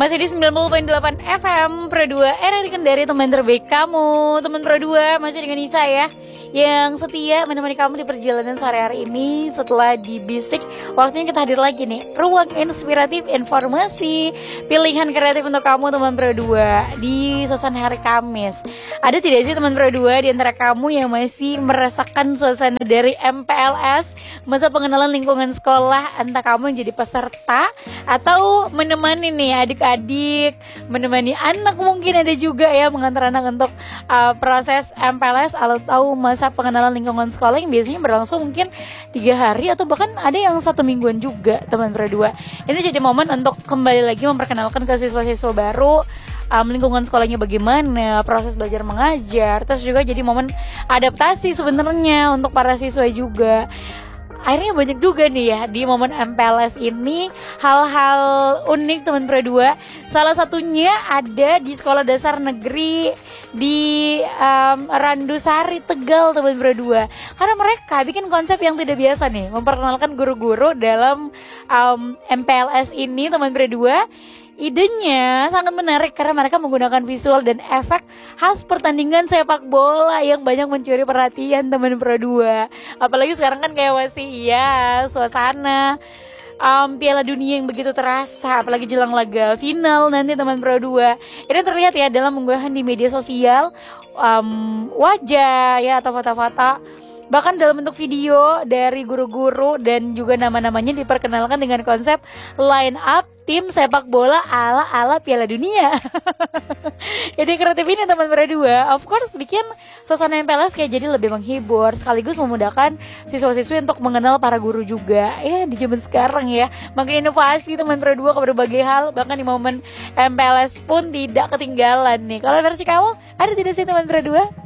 Masih di 90.8 FM Pro 2, RRI Kendari, teman terbaik kamu. Teman Pro 2, masih dengan Nisa ya, yang setia menemani kamu di perjalanan sehari-hari ini. Setelah di Bisik, waktunya kita hadir lagi nih, ruang inspiratif, informasi, pilihan kreatif untuk kamu teman Pro 2 di suasana hari Kamis. Ada tidak sih teman Pro 2 di antara kamu yang masih merasakan suasana dari MPLS, masa pengenalan lingkungan sekolah, entah kamu yang jadi peserta atau menemani nih adik-adik, menemani anak, mungkin ada juga ya mengantar anak untuk proses MPLS atau masa pengenalan lingkungan sekolah yang biasanya berlangsung mungkin 3 hari atau bahkan ada yang 1 mingguan juga teman Pro 2. Ini jadi momen untuk kembali lagi memperkenalkan ke siswa-siswa baru, lingkungan sekolahnya bagaimana, proses belajar mengajar, terus juga jadi momen adaptasi sebenarnya untuk para siswa juga. Akhirnya banyak juga nih ya di momen MPLS ini hal-hal unik teman Pro 2. Salah satunya ada di sekolah dasar negeri di Randusari, Tegal teman Pro 2. Karena mereka bikin konsep yang tidak biasa nih, memperkenalkan guru-guru dalam MPLS ini teman Pro 2. Idenya sangat menarik karena mereka menggunakan visual dan efek khas pertandingan sepak bola yang banyak mencuri perhatian teman Pro 2. Apalagi sekarang kan kayak masih suasana Piala Dunia yang begitu terasa, apalagi jelang laga final nanti teman Pro 2. Ini terlihat ya dalam unggahan di media sosial, wajah ya atau foto-foto, bahkan dalam bentuk video dari guru-guru dan juga nama-namanya diperkenalkan dengan konsep line up tim sepak bola ala Piala Dunia. Jadi kreatif ini teman Pro 2. Of course bikin suasana MPLS kayak jadi lebih menghibur, sekaligus memudahkan siswa-siswi untuk mengenal para guru juga. Ya di zaman sekarang ya, makin inovasi teman Pro 2 ke berbagai hal, bahkan di momen MPLS pun tidak ketinggalan nih. Kalau versi kamu ada tidak sih teman Pro 2?